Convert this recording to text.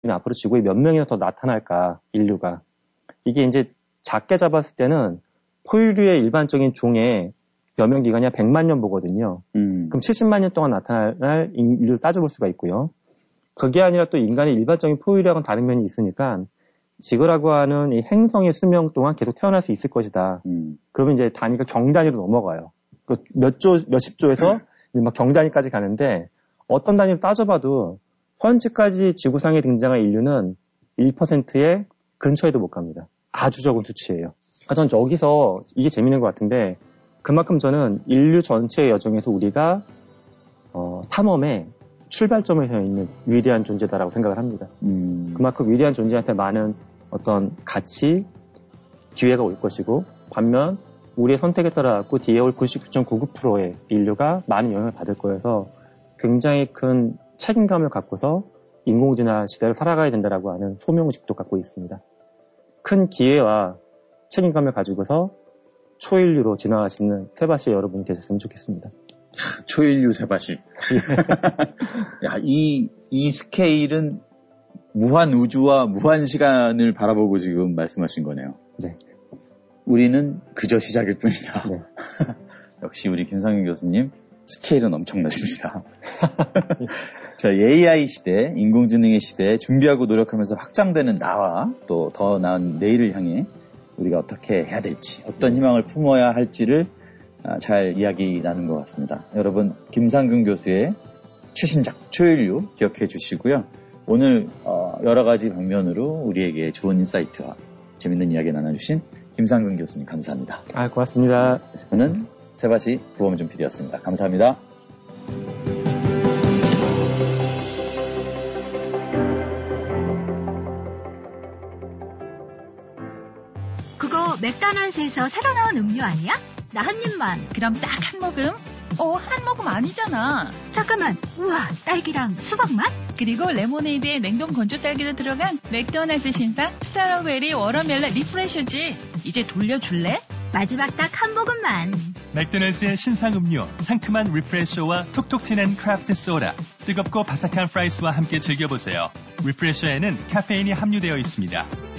앞으로 지구에 몇 명이나 더 나타날까, 인류가. 이게 이제 작게 잡았을 때는 포유류의 일반적인 종의 여명 기간이 100만 년 보거든요. 그럼 70만 년 동안 나타날 인류를 따져볼 수가 있고요. 그게 아니라 또 인간의 일반적인 포유류하고는 다른 면이 있으니까 지구라고 하는 이 행성의 수명 동안 계속 태어날 수 있을 것이다. 그러면 이제 단위가 경단위로 넘어가요. 몇십 조에서 막 경단위까지 가는데 어떤 단위로 따져봐도 현재까지 지구상에 등장한 인류는 1%의 근처에도 못 갑니다. 아주 적은 수치예요. 전 여기서 이게 재밌는 것 같은데 그만큼 저는 인류 전체의 여정에서 우리가 탐험의 출발점에 서 있는 위대한 존재다라고 생각을 합니다. 그만큼 위대한 존재한테 많은 어떤 가치, 기회가 올 것이고 반면 우리의 선택에 따라 뒤에 올 99.99%의 인류가 많은 영향을 받을 거여서 굉장히 큰 책임감을 갖고서 인공지능 시대를 살아가야 된다라고 하는 소명의식도 갖고 있습니다. 큰 기회와 책임감을 가지고서 초인류로 진화하시는 세바시 여러분이 되셨으면 좋겠습니다. 초인류 세바시. 야, 이 스케일은 무한 우주와 무한 시간을 바라보고 지금 말씀하신 거네요. 네. 우리는 그저 시작일 뿐이다. 네. 역시 우리 김상균 교수님 스케일은 엄청나십니다. 자, AI 시대, 인공지능의 시대에 준비하고 노력하면서 확장되는 나와 또 더 나은 내일을 향해 우리가 어떻게 해야 될지, 어떤 희망을 품어야 할지를 잘 이야기 나눈 것 같습니다. 여러분, 김상균 교수의 최신작 초인류 기억해 주시고요. 오늘 여러 가지 방면으로 우리에게 좋은 인사이트와 재밌는 이야기 나눠주신 김상균 교수님 감사합니다. 고맙습니다. 저는 세바시 부범준 PD였습니다. 감사합니다. 그거 맥도날드에서 새로 나온 음료 아니야? 나 한 입만. 그럼 딱 한 모금? 한 모금 아니잖아. 잠깐만. 우와, 딸기랑 수박 맛? 그리고 레모네이드에 냉동 건조 딸기도 들어간 맥도날드 신상 스트로베리 워터멜론 리프레셔지. 이제 돌려줄래? 마지막 딱 한 모금만. 맥도날드의 신상 음료, 상큼한 리프레셔와 톡톡 튀는 크래프트 소다, 뜨겁고 바삭한 프라이스와 함께 즐겨보세요. 리프레셔에는 카페인이 함유되어 있습니다.